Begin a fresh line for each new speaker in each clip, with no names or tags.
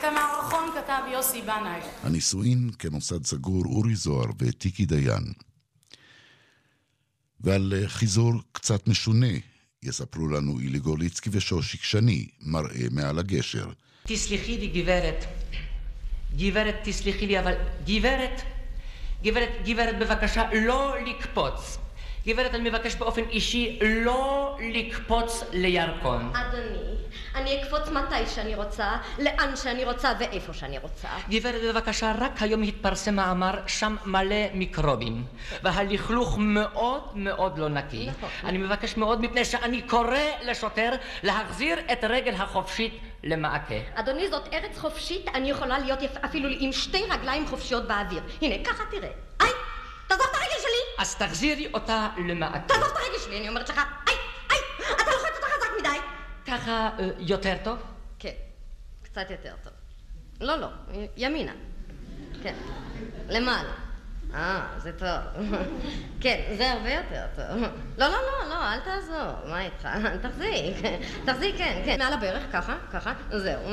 המערכון כתב יוסי בנאי.
הנישואין כמוסד סגור אורי זוהר וטיקי דיין. ועל חיזור קצת משונה יספרו לנו אילי גורליצקי ושושיק שני, מראה מעל הגשר.
תסליחי לי גברת, גברת תסליחי לי, אבל גברת בבקשה לא לקפוץ. גברת, אני מבקש באופן אישי לא לקפוץ לירקון.
אדוני, אני אקפוץ מתי שאני רוצה, לאן שאני רוצה ואיפה שאני רוצה.
גברת, בבקשה, רק היום התפרסם מאמר, שם מלא מיקרובים, והלכלוך מאוד מאוד לא נקי.
נכון.
אני מבקש מאוד מפני שאני קורא לשוטר להחזיר את רגל החופשית למעקה.
אדוני, זאת ארץ חופשית, אני יכולה להיות אפילו עם שתי רגליים חופשיות באוויר. הנה, ככה תראה. איי! תעזוב את הרגל שלי!
אז תחזירי אותה למעקה.
תעזוב את הרגל שלי, אני אומרת לך. איי! אתה לוחץ אותה חזק מדי.
ככה יותר טוב?
כן, קצת יותר טוב. לא, ימינה. כן, למעלה. זה טוב. כן, זה הרבה יותר טוב. לא, אל תעזור. מה איתך? תחזיק, כן. מעל הברך, ככה. זהו.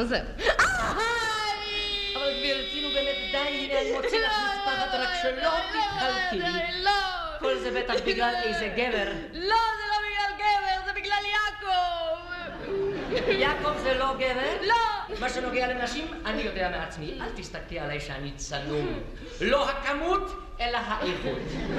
אבל גברתי, נו באמת, די, הנה אני מוציא לך מספחת, רק שלא תתחלקי לי.
לא.
כל זה בטח בגלל איזה גבר.
לא, זה לא בגלל גבר, זה בגלל יעקב.
יעקב זה לא גבר?
לא.
מה שנוגע לנשים, אני יודע מעצמי. אל תסתכלי עליי שאני צנום. לא הכמות, אלא האיכות.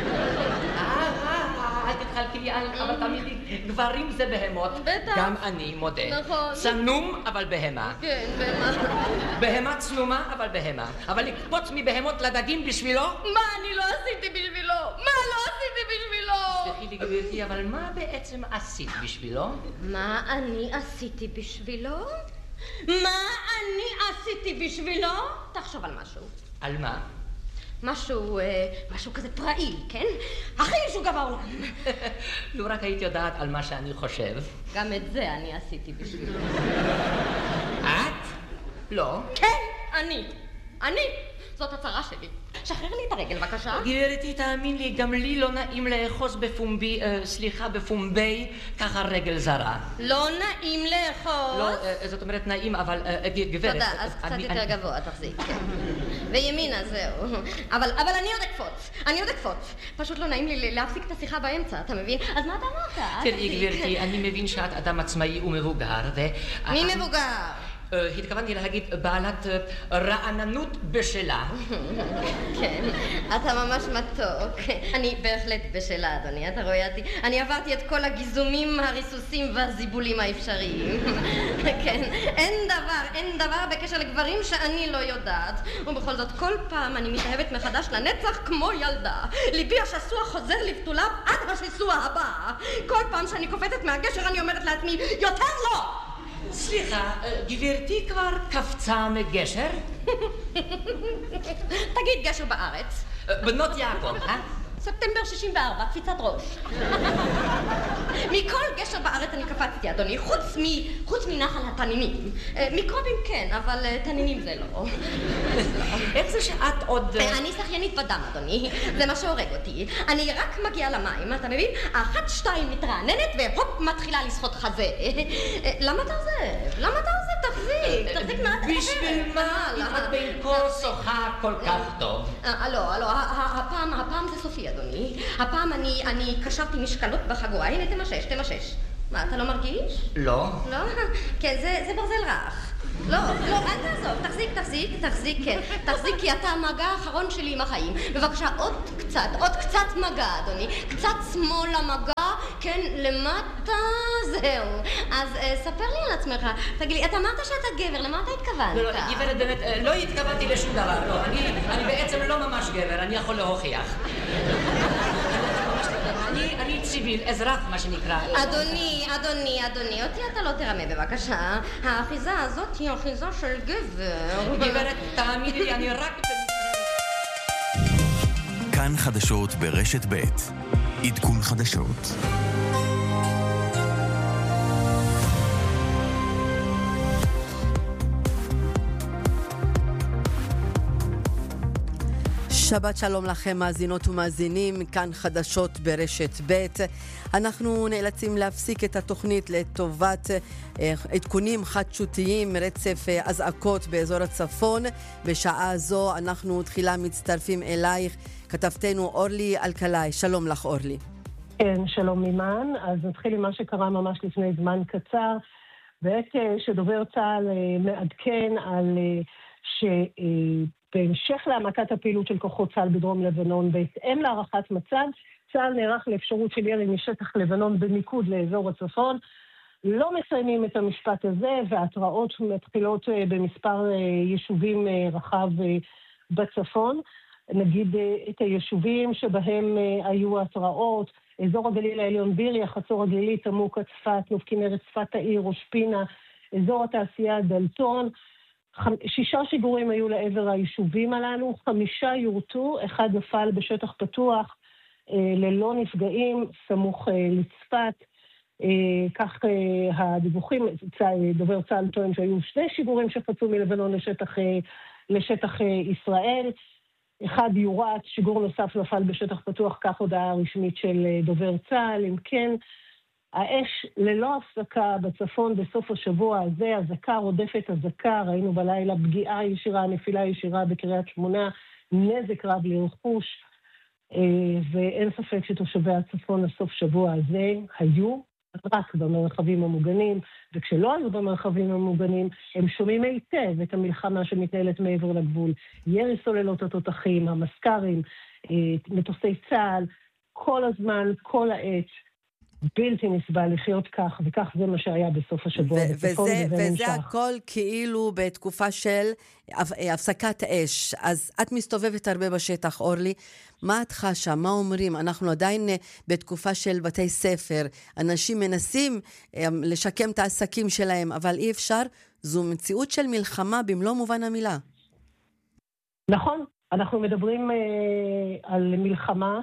אל תתחלקי לי, אבל תמיד גברים זה בהמות.
בטח.
גם אני מודה.
נכון.
צנום, אבל בהמה.
כן, בהמה.
בהמה צנומה, אבל בהמה. אבל לקפוץ מבהמות לדגים בשבילו?
מה אני לא עשיתי בשבילו?
סליחי לי גברתי, אבל מה בעצם עשית בשבילו?
מה אני עשיתי בשבילו? תחשוב על משהו.
על מה?
משהו כזה פראי, כן? הכי משוגע בעולם.
לו רק היית יודעת על מה שאני חושב.
גם את זה אני עשיתי בשבילו.
את? לא.
כן, אני. זאת הצרה שלי. שחרר לי את הרגל, בבקשה.
גברתי, תאמין לי, גם לי לא נעים לאחוז בפומבי, ככה רגל זרה.
לא נעים לאחוז?
לא, זאת אומרת נעים, אבל גברת...
תודה, אז קצת יותר גבוה, תחזיק. וימינה, זהו. אבל אני עוד אקפוץ. פשוט לא נעים לי להפסיק את השיחה באמצע, אתה מבין? אז מה אתה אמרת?
תראי, גברתי, אני מבין שאת אדם עצמאי ומבוגר,
מי מבוגר?
התכוונתי להגיד בעלת רעננות בשלה.
כן, אתה ממש מתוק. אני בהחלט בשלה, אדוני, אתה רואה אותי? אני עברתי את כל הגיזומים, הריסוסים והזיבולים האפשריים. כן, אין דבר בקשר לגברים שאני לא יודעת. ובכל זאת, כל פעם אני מתאהבת מחדש לנצח כמו ילדה. ליבי השסוע חוזר לבתוליו עד השסוע הבא. כל פעם שאני קופצת מהגשר אני אומרת לעצמי, יותר לא!
סליחה, גברתי כבר קפצה מגשר?
תגיד גשר בארץ.
בנות יעקב,
ספטמבר 64, קפיצת ראש. מכל גשר בארץ אני קפצתי, אדוני, חוץ מנחל התנינים. מיקרובים כן, אבל תנינים זה לא.
איך זה שאת עוד...
אני שחיינית בדם, אדוני. זה מה שהורג אותי. אני רק מגיעה למים, אתה מבין? 1, 2 מתרעננת והופ, מתחילה לשחות חזה. למה אתה עוזב? תחזיק, מה אתה...
בשביל מה? אם את בין כה שוחה כל כך טוב.
לא, הפעם זה סופי, אדוני. הפעם אני קשרתי משקלות בחגורה. הנה, תמשש. מה, אתה לא מרגיש?
לא.
לא? כן, זה ברזל רך. לא, אל תעזוב. תחזיק, כי אתה המגע האחרון שלי עם החיים. בבקשה, עוד קצת מגע, אדוני. קצת שמאל המגע, כן, למטה, זהו. אז ספר לי על עצמך. תגיד לי, אתה אמרת שאתה גבר, למה אתה התכוונת?
לא, גברת, באמת, לא התכוונתי לשום דבר. לא, אני בעצם לא ממש גבר, אני יכול להוכיח. אני ציביל, אזרח, מה שנקרא.
אדוני, אותי אתה לא תרמה בבקשה. האחיזה הזאת היא אחיזה של גבר.
גברת, תאמיני לי, אני רק...
כאן חדשות ברשת ב' עדכון חדשות.
שבת שלום לכם מאזינות ומאזינים, כאן חדשות ברשת ב'. אנחנו נאלצים להפסיק את התוכנית לטובת עדכונים חדשותיים, רצף אזעקות באזור הצפון. בשעה זו אנחנו תחילה מצטרפים אלייך, כתבתנו אורלי אלקלעי. שלום לך אורלי.
כן, שלום אימן. אז נתחיל עם מה שקרה ממש לפני זמן קצר. בעת שדובר צה"ל מעדכן על בהמשך להעמקת הפעילות של כוחות צה"ל בדרום לבנון, בהתאם להערכת מצב, צה"ל נערך לאפשרות של ירי משטח לבנון במיקוד לאזור הצפון. לא מסיימים את המשפט הזה, וההתראות מתחילות במספר יישובים רחב בצפון. נגיד את היישובים שבהם היו התראות, אזור הגליל העליון ביריה, חצור הגלילית, עמוקה, צפת, נוף כנרת, צפת העיר, ראש פינה, אזור התעשייה דלתון. 6 שיגורים היו לעבר היישובים הללו, 5 יורטו, 1 נפל בשטח פתוח, ללא נפגעים, סמוך לצפת. כך הדיווחים, דובר צה"ל טוען שהיו 2 שיגורים שחצו מלבנון לשטח ישראל. 1 יורט, שיגור נוסף נפל בשטח פתוח, כך הודעה רשמית של דובר צה"ל. אם כן, האש ללא הפסקה בצפון בסוף השבוע הזה, אזעקה רודפת אזעקה, ראינו בלילה פגיעה ישירה, נפילה ישירה בקריית שמונה, נזק רב לרכוש, ואין ספק שתושבי הצפון לסוף שבוע הזה היו רק במרחבים המוגנים, וכשלא היו במרחבים המוגנים, הם שומעים היטב את המלחמה שמתנהלת מעבר לגבול. ירי סוללות התותחים, המסקרים, מטוסי צה"ל, כל הזמן, כל העת, בלתי נסבל לחיות כך, וכך זה מה שהיה בסוף השבוע.
וזה הכל כאילו בתקופה של הפסקת אש. אז את מסתובבת הרבה בשטח, אורלי. מה את חשה? מה אומרים? אנחנו עדיין בתקופה של בתי ספר. אנשים מנסים לשקם את העסקים שלהם, אבל אי אפשר. זו מציאות של מלחמה במלוא מובן המילה.
נכון. אנחנו מדברים על מלחמה.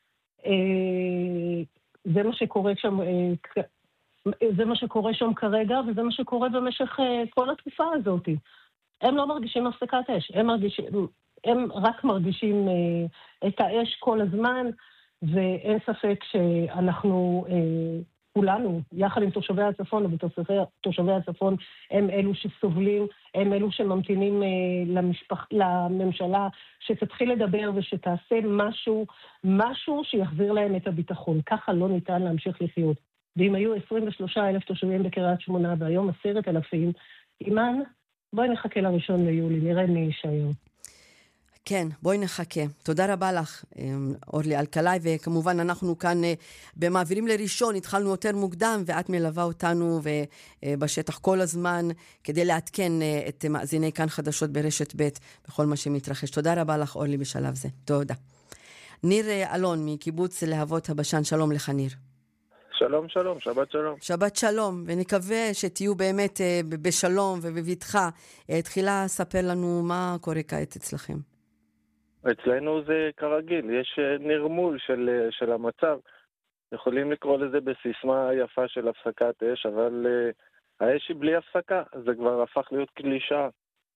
זה מה שקורה שם, זה מה שקורה שם כרגע, וזה מה שקורה במשך כל התקופה הזאת. הם לא מרגישים הפסקת אש, הם רק מרגישים את האש כל הזמן, ואין ספק שאנחנו כולנו, יחד עם תושבי הצפון, ותושבי הצפון הם אלו שסובלים, הם אלו שממתינים לממשלה שתתחיל לדבר ושתעשה משהו שיחזיר להם את הביטחון. ככה לא ניתן להמשיך לחיות. ואם היו 23,000 תושבים בקריית שמונה והיום 10,000, אימן, בואי נחכה ל1 ליולי, נראה מי יישאר.
כן, בואי נחכה. תודה רבה לך, אורלי אלקלעי, וכמובן אנחנו כאן במעבירים לראשון, התחלנו יותר מוקדם, ואת מלווה אותנו בשטח כל הזמן, כדי לעדכן את מאזיני כאן חדשות ברשת ב' בכל מה שמתרחש. תודה רבה לך, אורלי, בשלב זה. תודה. ניר אלון מקיבוץ להבות הבשן, שלום לך, ניר.
שלום, שלום, שבת שלום.
שבת שלום, ונקווה שתהיו באמת בשלום ובבטחה. תחילה ספר לנו מה קורה כעת אצלכם.
אצלנו זה כרגיל, יש נרמול של המצב. יכולים לקרוא לזה בסיסמה יפה של הפסקת אש, אבל האש היא בלי הפסקה, זה כבר הפך להיות קלישה.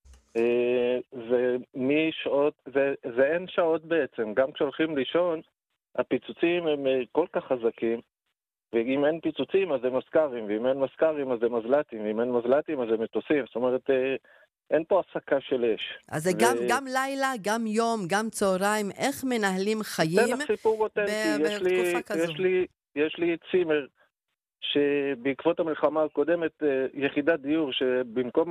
זה אין שעות בעצם, גם כשהולכים לישון, הפיצוצים הם כל כך חזקים, ואם אין פיצוצים אז זה מסקרים, ואם אין מסקרים אז זה מזלטים, ואם אין מזלטים אז זה מטוסים, זאת אומרת, אין פה הפסקה של אש.
אז זה גם לילה, גם יום, גם צהריים, איך מנהלים חיים
בתקופה כזו? יש לי צימר שבעקבות המלחמה הקודמת, יחידת דיור, שבמקום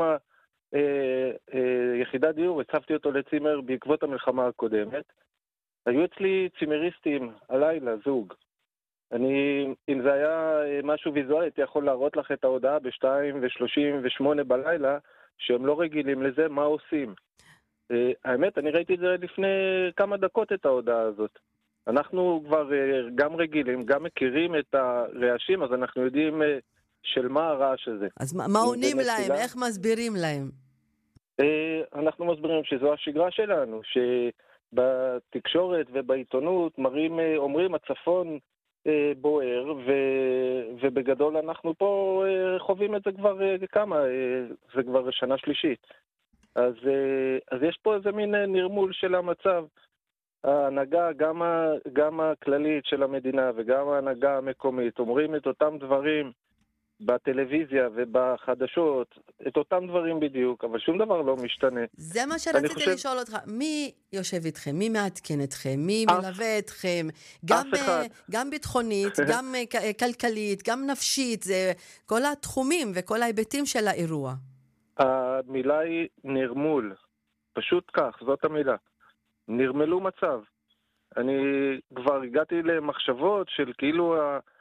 יחידת דיור הצבתי אותו לצימר בעקבות המלחמה הקודמת. היו אצלי צימריסטים הלילה, זוג. אם זה היה משהו ויזואלי, הייתי יכול להראות לך את ההודעה ב-2:38 בלילה, שהם לא רגילים לזה, מה עושים? האמת, אני ראיתי את זה לפני כמה דקות, את ההודעה הזאת. אנחנו כבר גם רגילים, גם מכירים את הרעשים, אז אנחנו יודעים של מה הרעש הזה.
אז מה עונים להם? איך מסבירים להם?
אנחנו מסבירים שזו השגרה שלנו, שבתקשורת ובעיתונות אומרים הצפון בוער, ובגדול אנחנו פה חווים את זה כבר זה כבר שנה שלישית. אז יש פה איזה מין נרמול של המצב. ההנהגה, גם הכללית של המדינה וגם ההנהגה המקומית, אומרים את אותם דברים בטלוויזיה ובחדשות, את אותם דברים בדיוק, אבל שום דבר לא משתנה.
זה מה שרציתי לשאול אותך. מי יושב איתכם? מי מעדכן אתכם? מי מלווה אתכם? גם ביטחונית, גם כלכלית, גם נפשית, זה כל התחומים וכל ההיבטים של האירוע.
המילה היא נרמול. פשוט כך, זאת המילה. נרמלו מצב. אני כבר הגעתי למחשבות של כאילו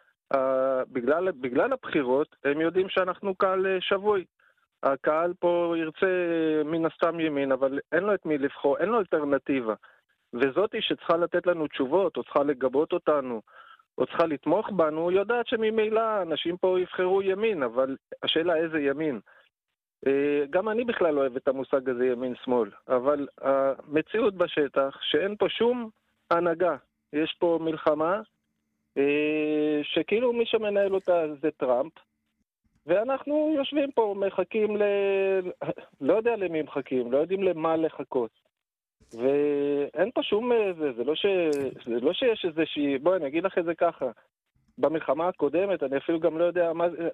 בגלל הבחירות, הם יודעים שאנחנו קהל שבוי. הקהל פה ירצה מן הסתם ימין, אבל אין לו את מי לבחור, אין לו אלטרנטיבה. וזאתי שצריכה לתת לנו תשובות, או צריכה לגבות אותנו, או צריכה לתמוך בנו, יודעת שממילא אנשים פה יבחרו ימין, אבל השאלה איזה ימין. גם אני בכלל לא אוהב את המושג הזה ימין-שמאל, אבל המציאות בשטח שאין פה שום הנהגה. יש פה מלחמה, שכאילו מי שמנהל אותה זה טראמפ, ואנחנו יושבים פה, מחכים לא יודע למי מחכים, לא יודעים למה לחכות. ואין פה שום זה לא שיש איזושהי, בואי אני אגיד לך את זה ככה, במלחמה הקודמת, אני אפילו גם לא יודע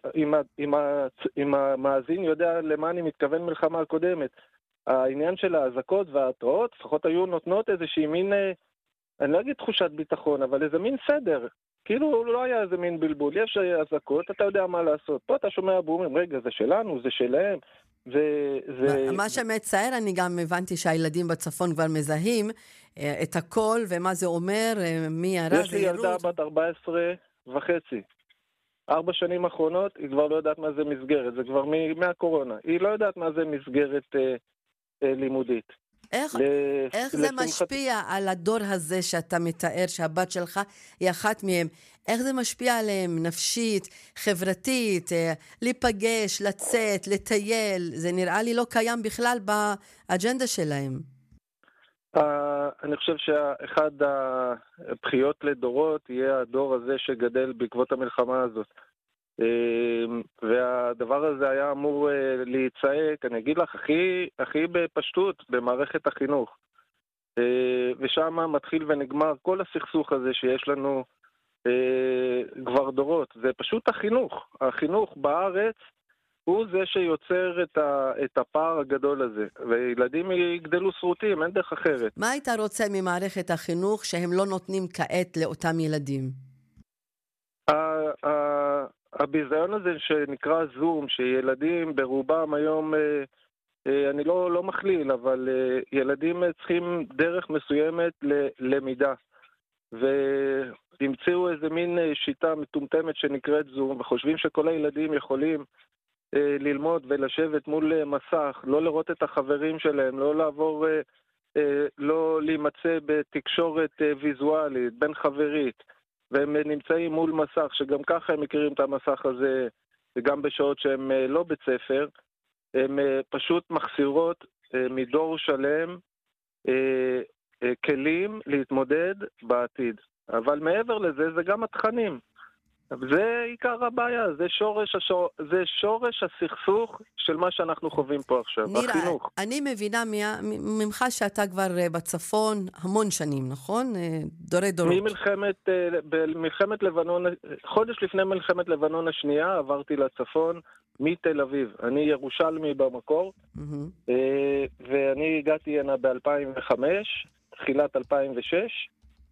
אם המאזין יודע למה אני מתכוון מלחמה הקודמת. העניין של ההזקות וההתראות, לפחות היו נותנות איזושהי מין, אני לא אגיד תחושת ביטחון, אבל איזה מין סדר. כאילו לא היה איזה מין בלבול, יש הזקות, אתה יודע מה לעשות. פה אתה שומע בומים, רגע, זה שלנו, זה שלהם.
מה שמצער, אני גם הבנתי שהילדים בצפון כבר מזהים את הכל, ומה זה אומר, מי הרע,
יש לי ילדה בת 14 וחצי. 4 שנים האחרונות, היא כבר לא יודעת מה זה מסגרת, זה כבר מהקורונה. היא לא יודעת מה זה מסגרת לימודית.
איך זה משפיע על הדור הזה שאתה מתאר שהבת שלך היא אחת מהם? איך זה משפיע עליהם נפשית, חברתית, להיפגש, לצאת, לטייל? זה נראה לי לא קיים בכלל באג'נדה שלהם.
אני חושב שאחד הבחיות לדורות יהיה הדור הזה שגדל בעקבות המלחמה הזאת. והדבר הזה היה אמור להיצעק, אני אגיד לך, הכי בפשטות במערכת החינוך. ושם מתחיל ונגמר כל הסכסוך הזה שיש לנו כבר דורות. זה פשוט החינוך. החינוך בארץ הוא זה שיוצר את הפער הגדול הזה. וילדים יגדלו שרוטים, אין דרך אחרת.
מה היית רוצה ממערכת החינוך שהם לא נותנים כעת לאותם ילדים?
הביזיון הזה שנקרא זום, שילדים ברובם היום, אני לא מכליל, אבל ילדים צריכים דרך מסוימת ללמידה. והמציאו איזה מין שיטה מטומטמת שנקראת זום, וחושבים שכל הילדים יכולים ללמוד ולשבת מול מסך, לא לראות את החברים שלהם, לא לעבור, לא להימצא בתקשורת ויזואלית, בין חברית. והם נמצאים מול מסך, שגם ככה הם מכירים את המסך הזה, וגם בשעות שהם לא בית ספר, הם פשוט מחסירות מדור שלם כלים להתמודד בעתיד. אבל מעבר לזה, זה גם התכנים. זה עיקר הבעיה, זה שורש הסכסוך של מה שאנחנו חווים פה עכשיו, החינוך.
אני מבינה ממך שאתה כבר בצפון המון שנים, נכון? דורי דורות.
במלחמת לבנון, חודש לפני מלחמת לבנון השנייה, עברתי לצפון מתל אביב. אני ירושלמי במקור, ואני הגעתי הנה ב-2005, תחילת 2006,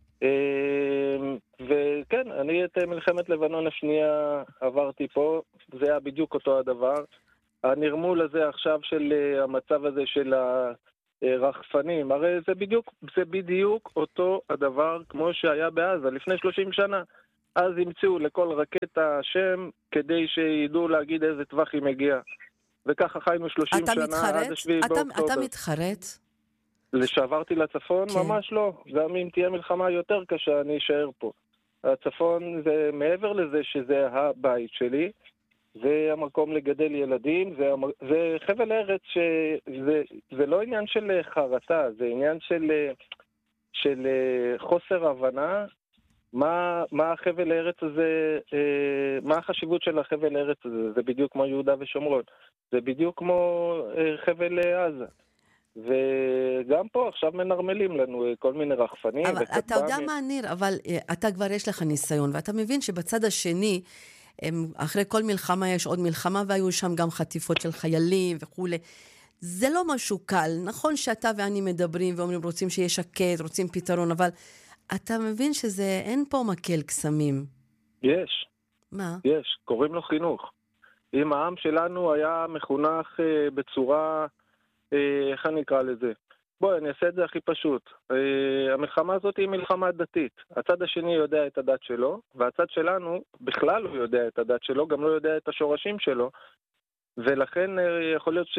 וכן, אני את מלחמת לבנון השנייה עברתי פה, זה היה בדיוק אותו הדבר. הנרמול הזה עכשיו של המצב הזה של הרחפנים, הרי זה בדיוק אותו הדבר כמו שהיה בעזה לפני 30 שנה. אז המציאו לכל רקטה שם כדי שידעו להגיד איזה טווח היא מגיעה. וככה חיינו 30 שנה עד 7 באוקטובר.
אתה מתחרט?
שעברתי לצפון?
כן.
ממש לא. גם אם תהיה מלחמה יותר קשה, אני אשאר פה. הצפון זה מעבר לזה שזה הבית שלי, זה המקום לגדל ילדים, זה חבל ארץ שזה לא עניין של חרטה, זה עניין של חוסר הבנה, מה החבל ארץ הזה, מה החשיבות של החבל ארץ הזה. זה בדיוק כמו יהודה ושומרון, זה בדיוק כמו חבל עזה. וגם פה עכשיו מנרמלים לנו כל מיני רחפנים.
אבל אתה יודע מה, ניר, אבל אתה כבר יש לך ניסיון, ואתה מבין שבצד השני, אחרי כל מלחמה יש עוד מלחמה, והיו שם גם חטיפות של חיילים וכו'. זה לא משהו קל. נכון שאתה ואני מדברים ואומרים, רוצים שיהיה שקט, רוצים פתרון, אבל אתה מבין שזה, אין פה מקל קסמים.
יש.
מה?
יש, קוראים לו חינוך. אם העם שלנו היה מחונך בצורה, איך אני אקרא לזה? בואי, אני אעשה את זה הכי פשוט. המלחמה הזאת היא מלחמה דתית. הצד השני יודע את הדת שלו, והצד שלנו בכלל לא יודע את הדת שלו, גם לא יודע את השורשים שלו, ולכן יכול להיות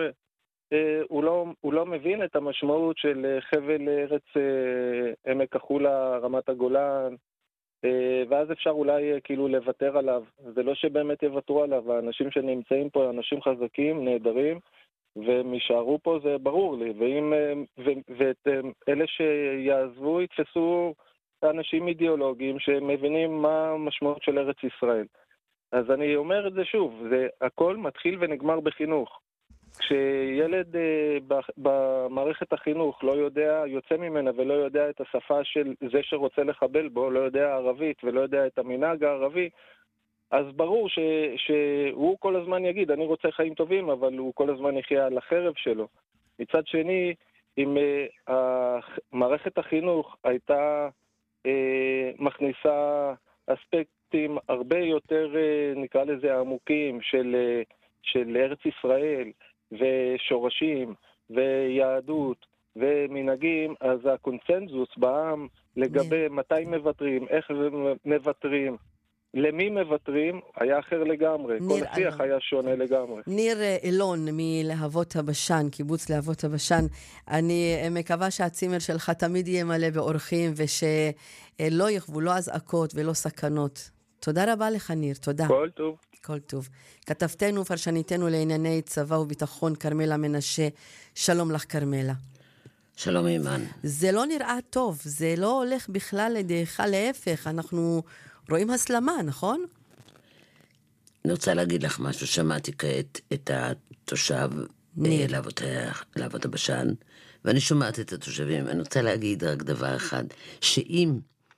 שהוא לא מבין את המשמעות של חבל ארץ עמק החולה, רמת הגולן, ואז אפשר אולי כאילו לוותר עליו. זה לא שבאמת יוותרו עליו, האנשים שנמצאים פה, אנשים חזקים, נהדרים, והם יישארו פה, זה ברור לי. ואת אלה שיעזבו יתפסו אנשים אידיאולוגיים שמבינים מה המשמעות של ארץ ישראל. אז אני אומר את זה שוב, זה הכל מתחיל ונגמר בחינוך. כשילד במערכת החינוך לא יודע, יוצא ממנה ולא יודע את השפה של זה שרוצה לחבל בו, לא יודע ערבית ולא יודע את המנהג הערבי, אז ברור שהוא כל הזמן יגיד, אני רוצה חיים טובים, אבל הוא כל הזמן יחיה על החרב שלו. מצד שני, אם מערכת החינוך הייתה מכניסה אספקטים הרבה יותר, נקרא לזה, עמוקים של ארץ ישראל, ושורשים, ויהדות, ומנהגים, אז הקונצנזוס בעם לגבי מתי מבטרים, איך מבטרים, למי מבטרים, היה אחר לגמרי. כל השיח היה שונה לגמרי.
ניר אילון מלהבות הבשן, קיבוץ להבות הבשן, אני מקווה שהצימר שלך תמיד יהיה מלא באורחים, ושלא יחוו, לא אזעקות ולא סכנות. תודה רבה לך, ניר, תודה.
כל טוב.
כל טוב. כתבתנו, פרשניתנו לענייני צבא וביטחון, קרמלה מנשה. שלום לך, קרמלה.
שלום אימן.
זה לא נראה טוב, זה לא הולך בכלל לדעיכה, להפך, אנחנו רואים הסלמה, נכון?
אני רוצה להגיד לך משהו, שמעתי כעת את התושב להבות הבשן, ואני שומעת את התושבים, אני רוצה להגיד רק דבר אחד, שאם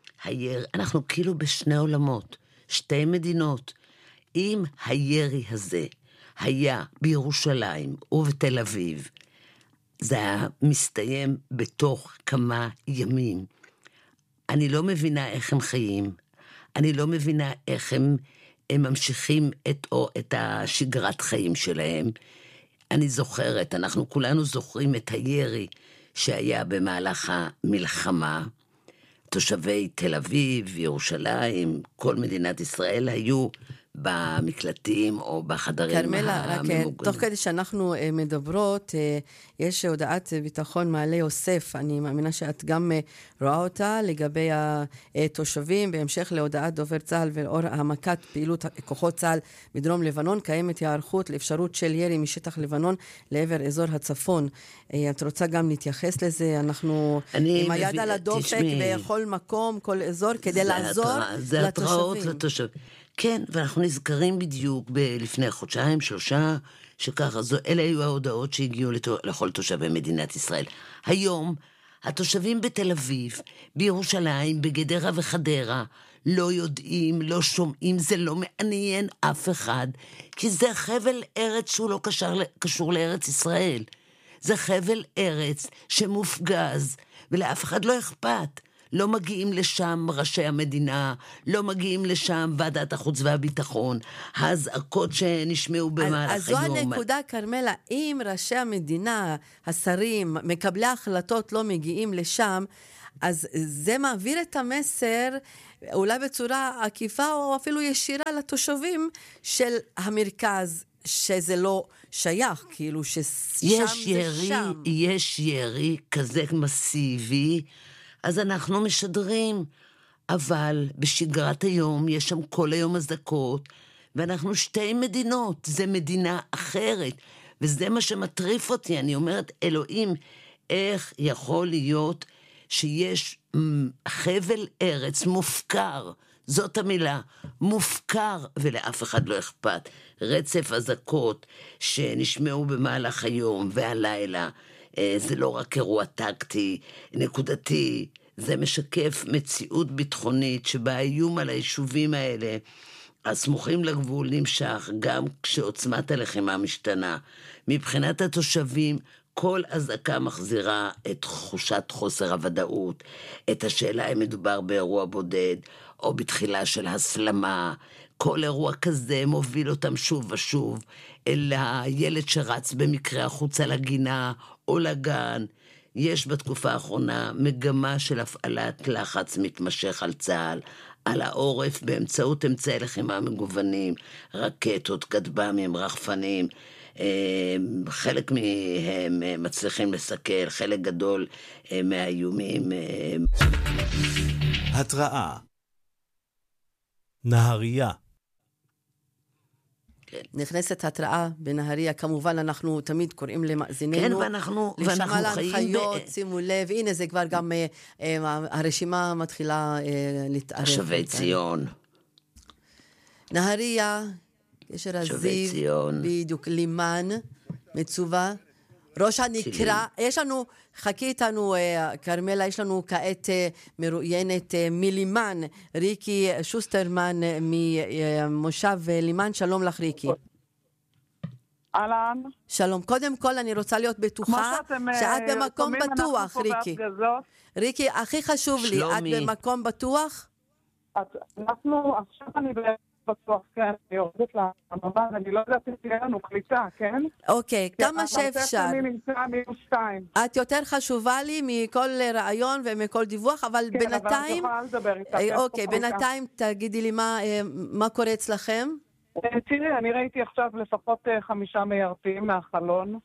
אנחנו כאילו בשני עולמות, שתי מדינות, אם הירי הזה היה בירושלים ובתל אביב, זה היה מסתיים בתוך כמה ימים. אני לא מבינה איך הם חיים, אני לא מבינה איך הם ממשיכים את השגרת חיים שלהם. אני זוכרת, אנחנו כולנו זוכרים את הירי שהיה במהלך המלחמה. תושבי תל אביב, ירושלים, כל מדינת ישראל היו במקלטים או בחדרים הממוגנים.
קרמלה, רק תוך כדי שאנחנו מדברות, יש הודעת ביטחון מעלה יוסף, אני מאמינה שאת גם רואה אותה, לגבי התושבים, בהמשך להודעת דובר צה"ל ולאור העמקת פעילות כוחות צה"ל בדרום לבנון, קיימת הערכות לאפשרות של ירי משטח לבנון לעבר אזור הצפון. את רוצה גם להתייחס לזה? אנחנו עם היד על הדופק בכל מקום, כל אזור, כדי לעזור לתושבים.
זה התראות לתושבים. כן, ואנחנו נזכרים בדיוק לפני חודשיים, 3, שככה, אלה היו ההודעות שהגיעו לכל תושבי מדינת ישראל. היום, התושבים בתל אביב, בירושלים, בגדרה וחדרה, לא יודעים, לא שומעים, זה לא מעניין אף אחד, כי זה חבל ארץ שהוא לא קשור לארץ ישראל. זה חבל ארץ שמופגז, ולאף אחד לא אכפת. לא מגיעים לשם ראשי המדינה, לא מגיעים לשם ועדת החוץ והביטחון, האזעקות שנשמעו במהלך היום.
אז זו הנקודה, קרמלה, אם ראשי המדינה, השרים, מקבלי ההחלטות לא מגיעים לשם, אז זה מעביר את המסר, אולי בצורה עקיפה או אפילו ישירה לתושבים של המרכז, שזה לא שייך, כאילו ששם זה שם.
יש ירי כזה מסיבי, אז אנחנו משדרים, אבל בשגרת היום יש שם כל היום אזעקות, ואנחנו שתי מדינות, זה מדינה אחרת, וזה מה שמטריף אותי. אני אומרת, אלוהים, איך יכול להיות שיש חבל ארץ מופקר, זאת המילה, מופקר, ולאף אחד לא אכפת. רצף אזעקות שנשמעו במהלך היום והלילה, זה לא רק אירוע טקטי, נקודתי, זה משקף מציאות ביטחונית שבה האיום על היישובים האלה, הסמוכים לגבול נמשך גם כשעוצמת הלחימה משתנה. מבחינת התושבים, כל אזעקה מחזירה את תחושת חוסר הוודאות, את השאלה אם מדובר באירוע בודד או בתחילה של הסלמה. כל אירוע כזה מוביל אותם שוב ושוב אל הילד שרץ במקרה החוצה לגינה או לגן. יש בתקופה האחרונה מגמה של הפעלת לחץ מתמשך על צה"ל, על העורף באמצעות אמצעי לחימה מגוונים, רקטות, כטב"מים, רחפנים. חלק מהם מצליחים לסכל, חלק גדול מהאיומים.
התראה. נהריה.
נכנסת התראה בנהריה, כמובן אנחנו תמיד קוראים למאזיננו.
כן, ואנחנו חיים
שימו לב, הנה זה כבר גם הרשימה מתחילה להתערב.
שבי ציון.
נהריה, גשר הזיו, בדיוק, לימן, מצובה, ראש הנקרה, יש לנו, חכי איתנו, קרמלה, יש לנו כעת מרואיינת מלימן, ריקי שוסטרמן ממושב לימן, שלום לך ריקי.
אהלן.
שלום, קודם כל אני רוצה להיות בטוחה שאת במקום בטוח, ריקי. ריקי, הכי חשוב לי, את במקום בטוח?
אנחנו, עכשיו אני בטוח, כן, אני יורדת לממ"ד, אני לא יודעת אם תהיה לנו קליטה, כן?
אוקיי, כמה שאפשר.
המרתף שלי נמצא -2.
את יותר חשובה לי מכל רעיון ומכל דיווח, אבל
כן,
בינתיים...
כן, אבל אני יכולה לדבר איתה.
אוקיי, בינתיים תגידי לי מה קורה אצלכם?
תראי, אני ראיתי עכשיו לפחות 5 מיירטים מהחלון,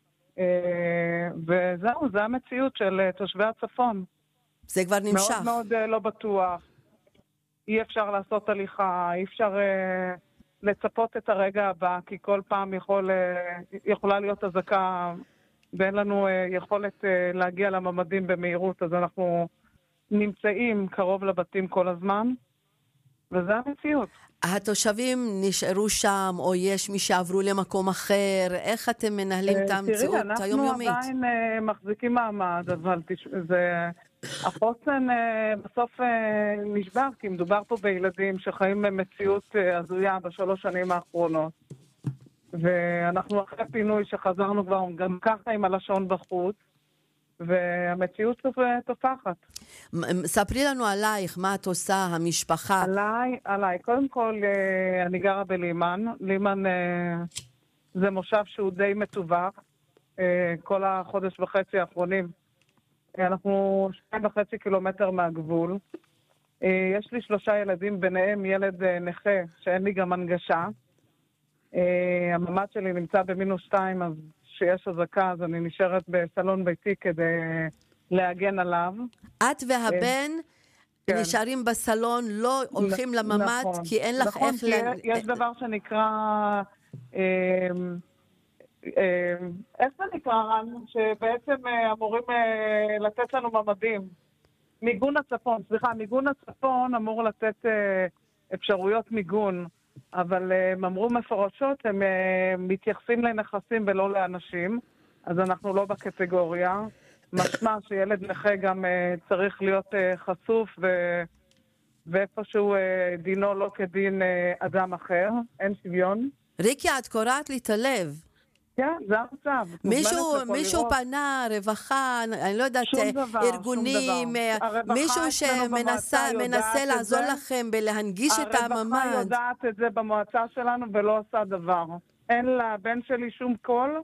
וזהו, זה המציאות של תושבי הצפון.
זה כבר נמשך.
מאוד מאוד לא בטוח. אי אפשר לעשות הליכה, אי אפשר לצפות את הרגע הבא, כי כל פעם יכולה להיות אזעקה, ואין לנו יכולת להגיע לממדים במהירות, אז אנחנו נמצאים קרוב לבתים כל הזמן, וזה המציאות.
התושבים נשארו שם, או יש מי שעברו למקום אחר? איך אתם מנהלים את המציאות היומיומית?
תראי, אנחנו עדיין מחזיקים מעמד, אבל החוסן בסוף נשבר, כי מדובר פה בילדים שחיים במציאות הזויה ב3 שנים האחרונות. ואנחנו אחרי פינוי שחזרנו כבר גם ככה עם הלשון בחוץ, והמציאות תופחת.
ספרי לנו עלייך, מה את עושה, המשפחה?
עליי. קודם כל, אני גרה בלימן. לימן זה מושב שהוא די מטווח. כל החודש וחצי האחרונים. אנחנו 2.5 קילומטר מהגבול. יש לי 3 ילדים, ביניהם ילד נכה, שאין לי גם הנגשה. הממ"ד שלי נמצא ב-2, אז שיש אזעקה, אז אני נשארת בסלון ביתי כדי להגן עליו.
את והבן נשארים בסלון, לא הולכים לממ"ד, כי אין לך איך...
יש דבר שנקרא... איך זה נקרא, רן? שבעצם אמורים לתת לנו ממדים. מיגון הצפון אמור לתת אפשרויות מיגון, אבל הם אמרו מפורשות, הם מתייחסים לנכסים ולא לאנשים, אז אנחנו לא בקטגוריה. משמע שילד נכה גם צריך להיות חשוף, ואיפשהו דינו לא כדין אדם אחר, אין שוויון.
ריקי, את קוראת לי את הלב.
כן, זה המצב.
מישהו פנה, רווחה, אני לא יודעת, ארגונים, מישהו שמנסה לעזור לכם בלהנגיש את הממ"ד.
הרווחה יודעת את זה במועצה שלנו ולא עושה דבר. אין לבן שלי שום קול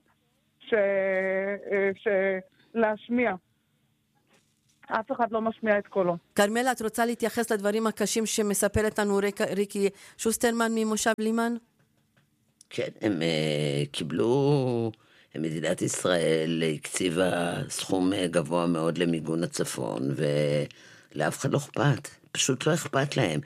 להשמיע. אף אחד לא משמיע את קולו.
קרמלה, את רוצה להתייחס לדברים הקשים שמספרת לנו ריקי שוסטרמן ממושב לימן?
כן, הם קיבלו, מדינת ישראל הקציבה סכום גבוה מאוד למיגון הצפון, ולאף אחד לא אכפת, פשוט לא אכפת להם.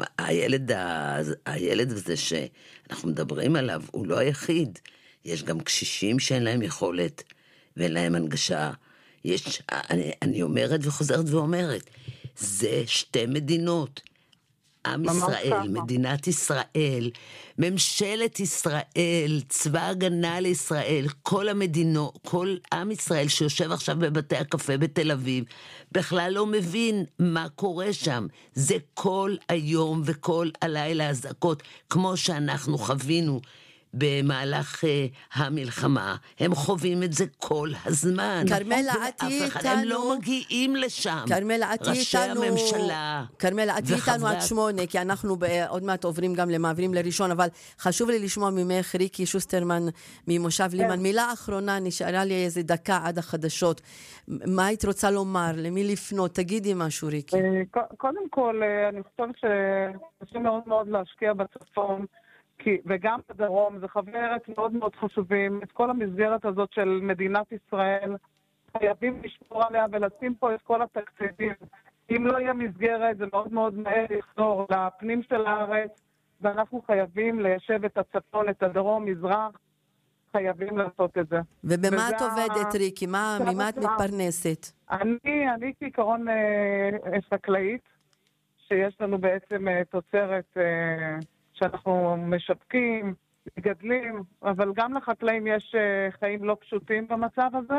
הילד הזה שאנחנו מדברים עליו, הוא לא היחיד. יש גם קשישים שאין להם יכולת, ואין להם הנגשה. אני אומרת וחוזרת ואומרת, זה 2 מדינות. עם ישראל, מדינת ישראל, ממשלת ישראל, צבא הגנה לישראל, כל המדינות, כל עם ישראל שיושב עכשיו בבתי הקפה בתל אביב, בכלל לא מבין מה קורה שם. זה כל היום וכל הלילה הזעקות, כמו שאנחנו חווינו במהלך המלחמה. הם חווים את זה כל הזמן.
קרמלה, את איתנו.
הם לא מגיעים לשם.
קרמלה, את איתנו.
ראשי הממשלה.
קרמלה, את איתנו עד 8, כי אנחנו עוד מעט עוברים גם למעברים לראשון, אבל חשוב לי לשמוע ממך, ריקי שוסטרמן, ממושב לימן. מילה אחרונה, נשארה לי איזה דקה עד החדשות. מה היית רוצה לומר? למי לפנות? תגידי משהו, ריקי.
קודם כל, אני חושבת שחשוב מאוד מאוד להשקיע בצפון, וגם בדרום, זה חברת מאוד מאוד חשובים. את כל המסגרת הזאת של מדינת ישראל, חייבים לשמור עליה ולשים פה את כל התקציבים. אם לא יהיה מסגרת, זה מאוד מאוד מהר יחזור לפנים של הארץ, ואנחנו חייבים ליישב את הצפון, את הדרום, מזרח, חייבים לעשות את זה.
ובמה את עובדת, ריקי? ממה את מתפרנסת?
אני כעיקרון חקלאית, שיש לנו בעצם תוצרת שאנחנו משווקים, מגדלים, אבל גם לחקלאים יש חיים לא פשוטים במצב הזה.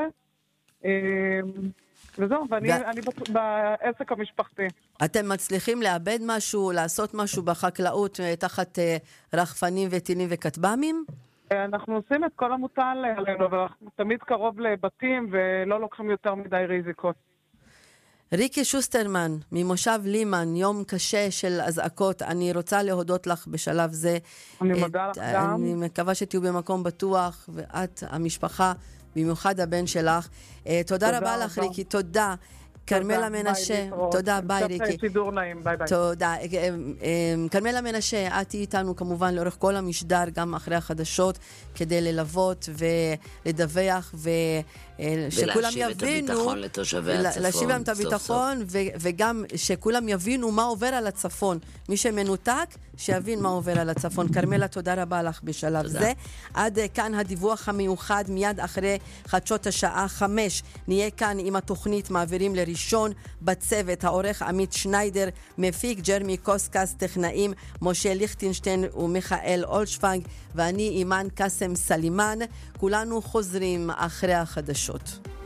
וזהו, ואני בעסק המשפחתי.
אתם מצליחים לאבד משהו, לעשות משהו בחקלאות תחת רחפנים וטילים וכטב"מים?
אנחנו עושים את כל המוטל עלינו, אבל אנחנו תמיד קרוב לבתים ולא לוקחים יותר מדי ריזיקות.
ריקי שוסטרמן, ממושב לימן, יום קשה של הזעקות. אני רוצה להודות לך בשלב זה.
אני מודה לך גם.
אני מקווה שתהיו במקום בטוח, ואת, המשפחה, במיוחד הבן שלך. תודה רבה לך, ריקי, תודה. קרמלה מנשה, תודה, ביי ריקי.
שידור נעים, ביי ביי.
תודה. קרמלה מנשה, את איתנו כמובן לאורך כל המשדר, גם אחרי החדשות, כדי ללוות ולדווח שכולם יבינו, להשיב להם את הביטחון, וגם שכולם יבינו מה עובר על הצפון. מי שמנותק, שיבין מה עובר על הצפון. קרמלה, תודה רבה לך בשלב זה. עד כאן הדיווח המיוחד, מיד אחרי חדשות השעה 5. נהיה כאן עם התוכנית מעבירים לראשון בצוות, העורך עמית שניידר, מפיק ג'רמי קוסקס, טכנאים משה ליכטנשטיין ומיכאל אולשפנג, ואני אימן קסם סלימן. כולנו חוזרים אחרי החדשות.